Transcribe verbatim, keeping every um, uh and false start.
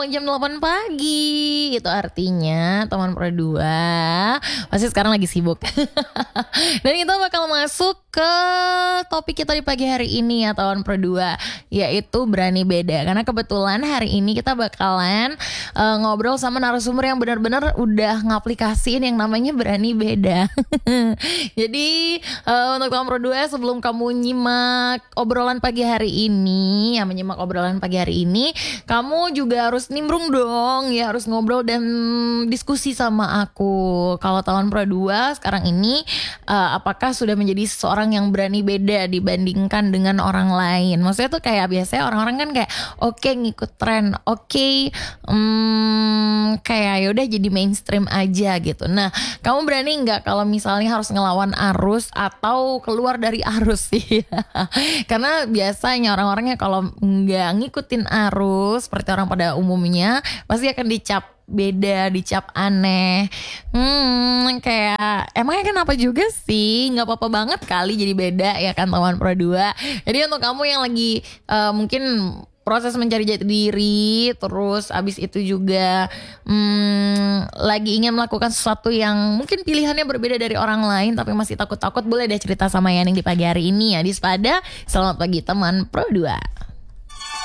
jam delapan pagi. Itu artinya teman Pro dua pasti sekarang lagi sibuk. Dan kita bakal masuk ke topik kita di pagi hari ini ya teman Pro dua, yaitu berani beda. Karena kebetulan hari ini kita bakalan uh, ngobrol sama narasumber yang benar-benar udah ngaplikasiin yang namanya berani beda. Jadi uh, untuk teman Pro dua, sebelum kamu nyimak obrolan pagi hari ini, ya menyimak obrolan pagi hari ini, kamu juga harus nimbrung dong, ya harus ngobrol dan diskusi sama aku. Kalau teman Pro dua sekarang ini uh, apakah sudah menjadi seseorang yang berani beda dibandingkan dengan orang lain? Maksudnya tuh kayak biasanya orang-orang kan kayak oke okay, ngikut tren, oke okay, um, kayak yaudah jadi mainstream aja gitu. Nah, kamu berani nggak kalau misalnya harus ngelawan arus atau keluar dari arus sih? Karena biasanya orang-orangnya kalau nggak ngikutin arus seperti orang pada umumnya pasti akan dicap beda, dicap aneh. Hmm, kayak emangnya kenapa juga sih? Nggak apa-apa banget kali jadi beda ya kan teman Pro dua. Jadi untuk kamu yang lagi uh, mungkin proses mencari jati diri, terus abis itu juga hmm, lagi ingin melakukan sesuatu yang mungkin pilihannya berbeda dari orang lain tapi masih takut-takut, boleh deh cerita sama Yaning di pagi hari ini ya di Spada. Selamat pagi teman Pro dua.